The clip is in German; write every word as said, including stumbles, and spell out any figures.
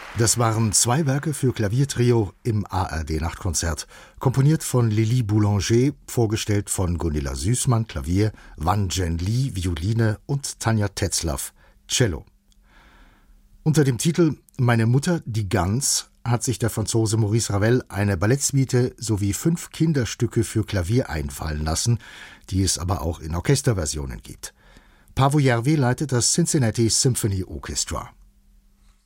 Das waren zwei Werke für Klaviertrio im A R D-Nachtkonzert. Komponiert von Lili Boulanger, vorgestellt von Gunilla Süßmann, Klavier, Wan Zhen Li, Violine und Tanja Tetzlaff, Cello. Unter dem Titel »Meine Mutter, die Gans« hat sich der Franzose Maurice Ravel eine Ballettsuite sowie fünf Kinderstücke für Klavier einfallen lassen, die es aber auch in Orchesterversionen gibt. Paavo Järvi leitet das Cincinnati Symphony Orchestra.